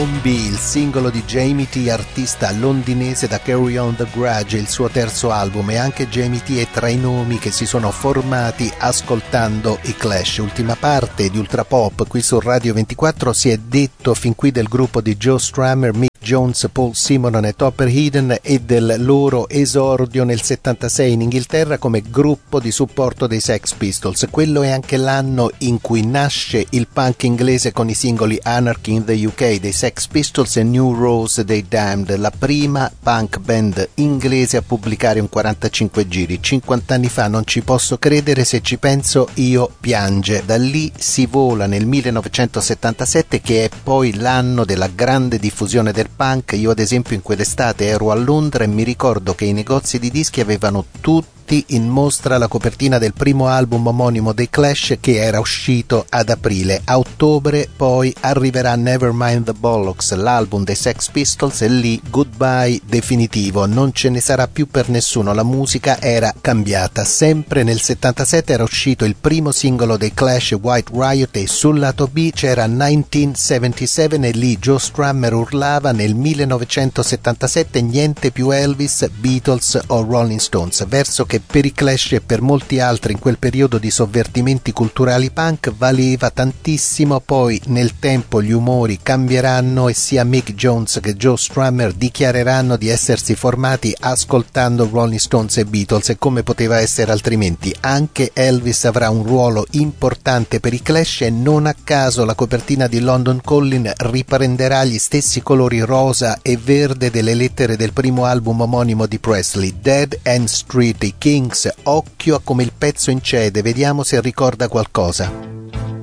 Zombie, il singolo di Jamie T, artista londinese da Carry On The Grudge, il suo terzo album, e anche Jamie T è tra i nomi che si sono formati ascoltando i Clash. Ultima parte di Ultra Pop qui su Radio 24. Si è detto fin qui del gruppo di Joe Strummer, Mick Jones, Paul Simonon e Topper Headon e del loro esordio nel 76 in Inghilterra come gruppo di supporto dei Sex Pistols. Quello è anche l'anno in cui nasce il punk inglese con i singoli Anarchy in the UK dei Sex Pistols e New Rose dei Damned, la prima punk band inglese a pubblicare un 45 giri. 50 anni fa, non ci posso credere, se ci penso io piange. Da lì si vola nel 1977, che è poi l'anno della grande diffusione del punk. Io ad esempio in quell'estate ero a Londra e mi ricordo che i negozi di dischi avevano tutti in mostra la copertina del primo album omonimo dei Clash, che era uscito ad aprile. A ottobre poi arriverà Nevermind the Bollocks, l'album dei Sex Pistols, e lì goodbye definitivo, non ce ne sarà più per nessuno, la musica era cambiata. Sempre nel 77 era uscito il primo singolo dei Clash, White Riot, e sul lato B c'era 1977 e lì Joe Strummer urlava nel 1977 niente più Elvis, Beatles o Rolling Stones, verso che per i Clash e per molti altri in quel periodo di sovvertimenti culturali punk valeva tantissimo. Poi nel tempo gli umori cambieranno e sia Mick Jones che Joe Strummer dichiareranno di essersi formati ascoltando Rolling Stones e Beatles, e come poteva essere altrimenti. Anche Elvis avrà un ruolo importante per i Clash e non a caso la copertina di London Calling riprenderà gli stessi colori rosa e verde delle lettere del primo album omonimo di Presley, Dead End Street, i Kings. Occhio a come il pezzo incede, vediamo se ricorda qualcosa.